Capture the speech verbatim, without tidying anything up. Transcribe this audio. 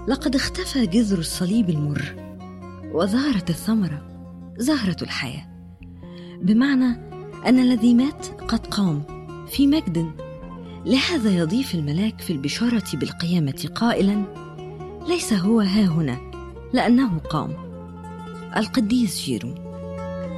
لقد اختفى جذر الصليب المر وظهرت الثمرة زهرة الحياة، بمعنى أن الذي مات قد قام في مجد. لهذا يضيف الملاك في البشارة بالقيامة قائلا: ليس هو ها هنا لأنه قام. القديس جيروم.